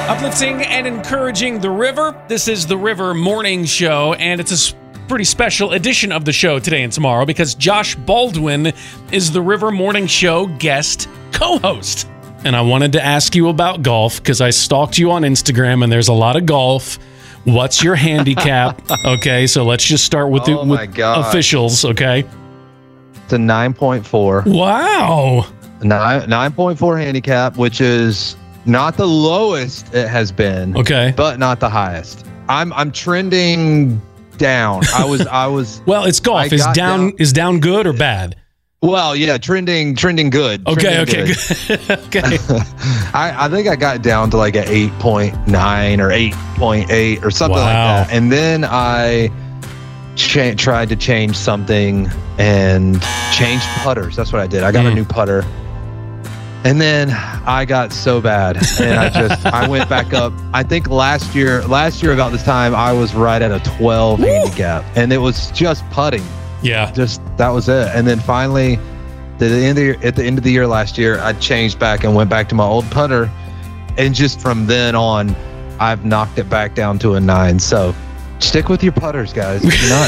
Uplifting and encouraging the river. This is the River Morning Show, and it's a pretty special edition of the show today and tomorrow because Josh Baldwin is the River Morning Show guest co-host. And I wanted to ask you about golf because I stalked you on Instagram and there's a lot of golf. What's your handicap? Okay, so let's just start with officials, okay? It's a 9.4. Wow. 9.4 handicap, which is not the lowest it has been. Okay. But not the highest. I'm trending down. I was Well, it's golf. Is down good or bad? Well, yeah, trending good. Okay. Good. Okay. I think I got down to like a 8.9 or 8.8 or something like that. And then I tried to change something and changed putters. That's what I did. I got a new putter. And then I got so bad, and I went back up. I think last year about this time, I was right at a 12 handicap, and it was just putting. Yeah, that was it. And then finally, at the end of the year last year, I changed back and went back to my old putter, and just from then on, I've knocked it back down to a 9. So stick with your putters, guys.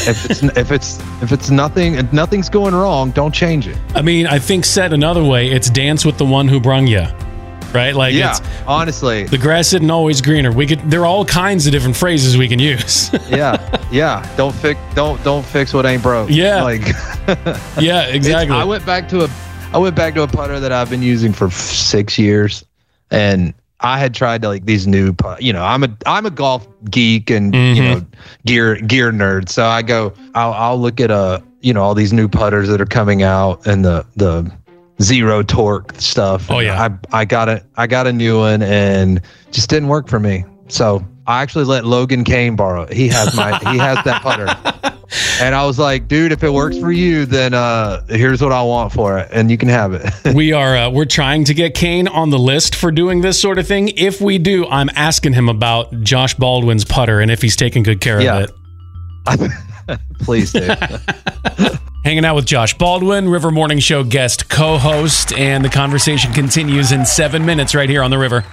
If it's nothing's going wrong, don't change it. I mean, I think said another way, it's dance with the one who brung you, right? Like, yeah, honestly, the grass isn't always greener. There are all kinds of different phrases we can use. yeah. Don't fix what ain't broke. Yeah, yeah, exactly. I went back to a putter that I've been using for 6 years, and I had tried to like these new, I'm a golf geek and gear nerd. So I'll look at all these new putters that are coming out and the zero torque stuff. Oh yeah, I got a new one and just didn't work for me. So I actually let Logan Kane borrow it. He has that putter. And I was like, dude, if it works for you, then here's what I want for it, and you can have it. We're trying to get Kane on the list for doing this sort of thing. If we do, I'm asking him about Josh Baldwin's putter and if he's taking good care of it. Please do. Hanging out with Josh Baldwin, River Morning Show guest co-host, and the conversation continues in 7 minutes right here on the River.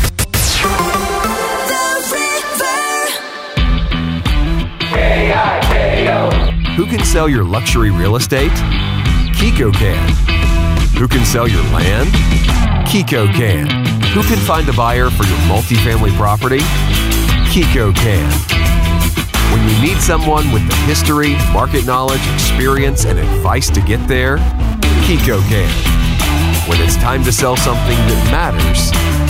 Who can sell your luxury real estate? Kiko can. Who can sell your land? Kiko can. Who can find a buyer for your multifamily property? Kiko can. When you need someone with the history, market knowledge, experience, and advice to get there, Kiko can. When it's time to sell something that matters,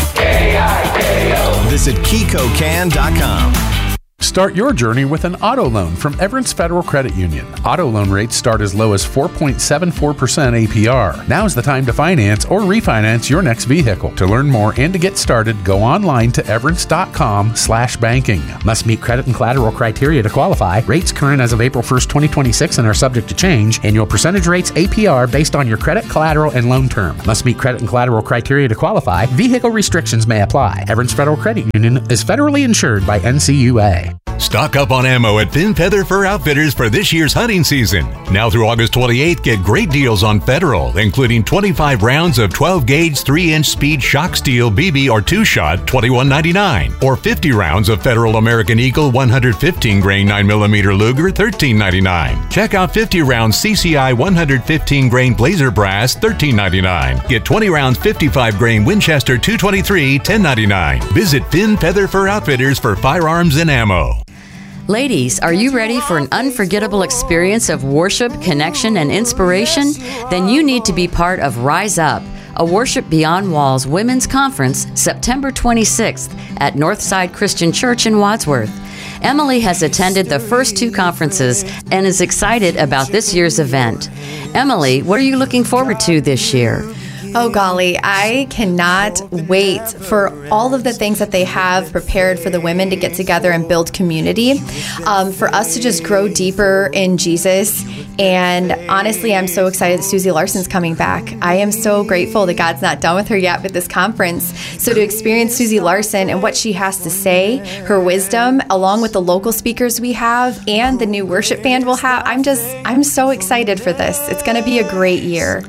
K-I-K-O. Visit KikoCan.com. Start your journey with an auto loan from Everence Federal Credit Union. Auto loan rates start as low as 4.74% APR. Now's the time to finance or refinance your next vehicle. To learn more and to get started, go online to everence.com/banking. Must meet credit and collateral criteria to qualify. Rates current as of April 1st, 2026 and are subject to change. Annual percentage rates APR based on your credit, collateral, and loan term. Must meet credit and collateral criteria to qualify. Vehicle restrictions may apply. Everence Federal Credit Union is federally insured by NCUA. Stock up on ammo at Thin Feather Fur Outfitters for this year's hunting season. Now through August 28th, get great deals on Federal, including 25 rounds of 12-gauge 3-inch speed shock steel BB or 2-shot, $21.99, or 50 rounds of Federal American Eagle 115-grain 9mm Luger, $13.99. Check out 50 rounds CCI 115-grain Blazer Brass, $13.99. Get 20 rounds 55-grain Winchester 223, $10.99. Visit Thin Feather Fur Outfitters for firearms and ammo. Ladies, are you ready for an unforgettable experience of worship, connection, and inspiration? Then you need to be part of Rise Up, a Worship Beyond Walls Women's Conference, September 26th at Northside Christian Church in Wadsworth. Emily has attended the first 2 conferences and is excited about this year's event. Emily, what are you looking forward to this year? Oh, golly, I cannot wait for all of the things that they have prepared for the women to get together and build community, for us to just grow deeper in Jesus. And honestly, I'm so excited that Susie Larson's coming back. I am so grateful that God's not done with her yet with this conference. So to experience Susie Larson and what she has to say, her wisdom, along with the local speakers we have and the new worship band we'll have, I'm so excited for this. It's going to be a great year.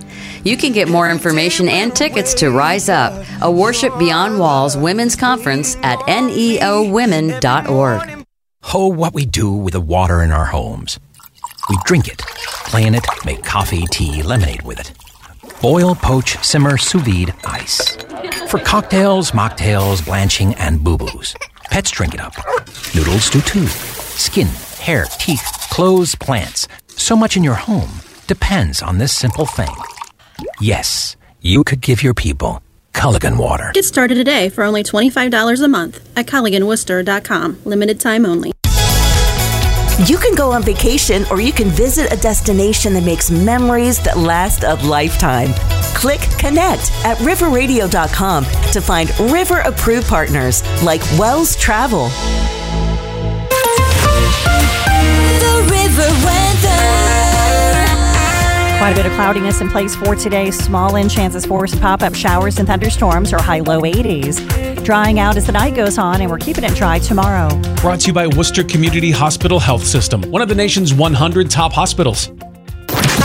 You can get more information and tickets to Rise Up, a Worship Beyond Walls women's conference at neowomen.org. Oh, what we do with the water in our homes. We drink it, play in it, make coffee, tea, lemonade with it. Boil, poach, simmer, sous vide, ice. For cocktails, mocktails, blanching, and boo-boos. Pets drink it up. Noodles do too. Skin, hair, teeth, clothes, plants. So much in your home depends on this simple thing. Yes, you could give your people Culligan water. Get started today for only $25 a month at CulliganWorcester.com. Limited time only. You can go on vacation or you can visit a destination that makes memories that last a lifetime. Click Connect at riverradio.com to find River-approved partners like Wells Travel. The River weather. Quite a bit of cloudiness in place for today. Small in chances for some pop-up showers and thunderstorms or high-low 80s. Drying out as the night goes on, and we're keeping it dry tomorrow. Brought to you by Worcester Community Hospital Health System, one of the nation's 100 top hospitals.